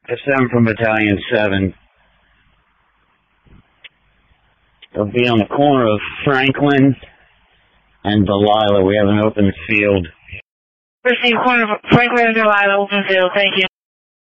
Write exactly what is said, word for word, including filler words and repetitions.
A seven from Battalion seven. They'll be on the corner of Franklin and Delilah. We have an open field. Receive corner of Franklin and Delilah, open field. Thank you.